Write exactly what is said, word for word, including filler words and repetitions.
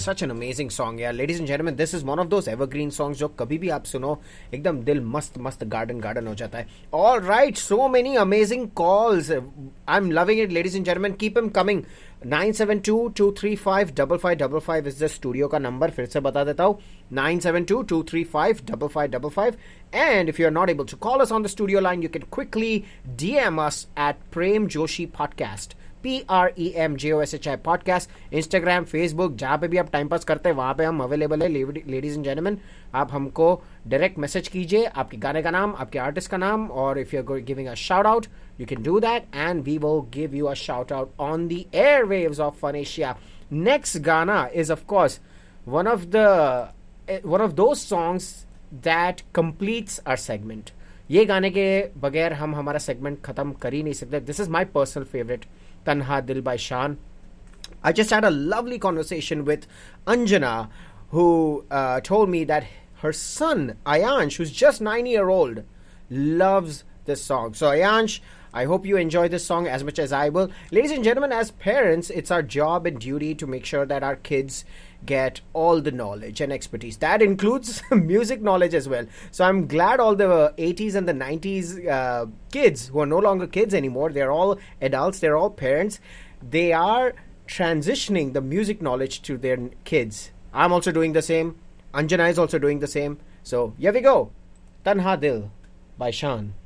such an amazing song, yeah. Ladies and gentlemen, this is one of those evergreen songs जो कभी भी आप सुनो एकदम दिल मस्त मस्त garden garden हो जाता है. All right, so many amazing calls. I'm loving it, ladies and gentlemen. Keep them coming. nine seven two, two three five, five five five five is the studio का number. फिर से बता देता हूँ. nine seven two, two three five, five five five five. And if you're not able to call us on the studio line, you can quickly D M us at Prem Joshi Podcast. P R E M J O S H I Podcast. Instagram, Facebook, जहाँ पे भी आप time pass करते हैं वहाँ पे हम available है. लेडीज एंड जेंटलमैन, आप हमको डायरेक्ट मैसेज कीजिए आपके गाने का नाम, आपके आर्टिस्ट का नाम, और if you are giving a shout out you can do that and we will give you a shout out on the airwaves of Fun Asia. Next Gana is of course one of the one of those songs that completes our segment. ये गाने के बगैर हम हमारा segment खत्म कर ही नहीं सकते. This is my personal favorite, Tanha Dil by Shaan. I just had a lovely conversation with Anjana, who uh, told me that her son Ayansh, who's just nine year old, loves this song. So Ayansh, I hope you enjoy this song as much as I will. Ladies and gentlemen, as parents, it's our job and duty to make sure that our kids get all the knowledge and expertise. That includes music knowledge as well. So I'm glad all the eighties and the nineties uh, kids who are no longer kids anymore, they're all adults, they're all parents, they are transitioning the music knowledge to their kids. I'm also doing the same. Anjana is also doing the same. So here we go. Tanha Dil by Shaan.